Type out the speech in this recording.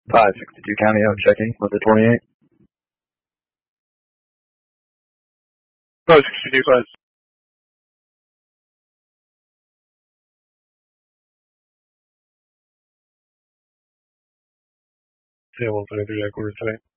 562 County, I'm checking with the 28. 562, 5. Yeah, 123 headquarters tonight.